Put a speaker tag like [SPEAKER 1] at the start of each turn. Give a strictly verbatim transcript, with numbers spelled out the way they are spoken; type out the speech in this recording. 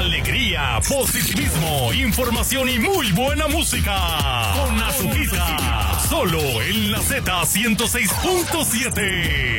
[SPEAKER 1] alegría, positivismo, información y muy buena música. Con Azuquita, solo en la Z ciento seis punto siete.